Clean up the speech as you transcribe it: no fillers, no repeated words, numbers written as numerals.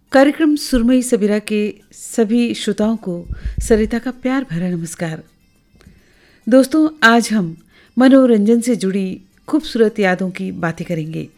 कार्यक्रम सुरमई सबीरा के सभी श्रोताओं को सरिता का प्यार भरा नमस्कार। दोस्तों, आज हम मनोरंजन से जुड़ी खूबसूरत यादों की बातें करेंगे।